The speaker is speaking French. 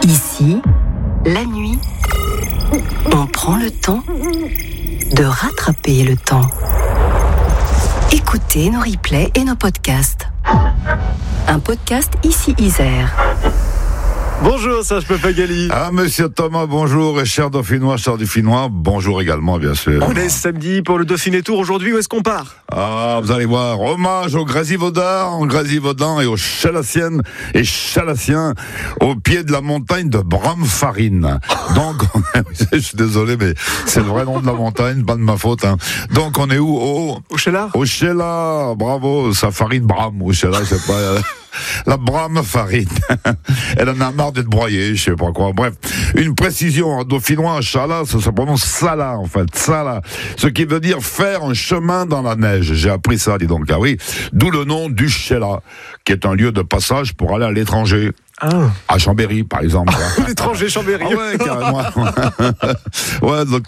Ici, la nuit, on prend le temps de rattraper le temps. Écoutez nos replays et nos podcasts. Un podcast Ici Isère. Bonjour Serge Papagali. Ah, monsieur Thomas, bonjour. Et cher Dauphinois, bonjour également, bien sûr. On est samedi pour le Dauphiné Tour. Aujourd'hui, où est-ce qu'on part ? Ah, vous allez voir, hommage aux Grésivaudan et aux Chalassiennes et Chalassiens au pied de la montagne de Bramfarine. Donc, je suis désolé, mais c'est le vrai nom de la montagne, pas de ma faute. Hein. Donc, on est où ? Au Chéla ? Au Chéla, bravo, sa farine Bram, au Chéla, je sais pas... La Bramfarine. Elle en a marre d'être broyée, je sais pas quoi. Bref, une précision en dauphinois, Chala, ça se prononce Sala, en fait. Sala. Ce qui veut dire faire un chemin dans la neige. J'ai appris ça, dis donc. Ah oui. D'où le nom du Chéla, qui est un lieu de passage pour aller à l'étranger. Ah. À Chambéry, par exemple. L'étranger Chambéry. Ah ouais, carrément. Ouais, donc